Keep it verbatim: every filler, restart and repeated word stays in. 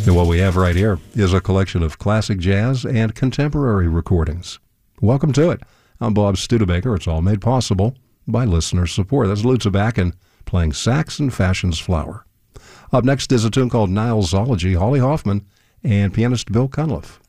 And what we have right here is a collection of classic jazz and contemporary recordings. Welcome to it. I'm Bob Studebaker. It's all made possible by listener support. That's Lou Tabakin playing sax and Fashion's Flower. Up next is a tune called Nile Zoology, Holly Hoffman and pianist Bill Cunliffe.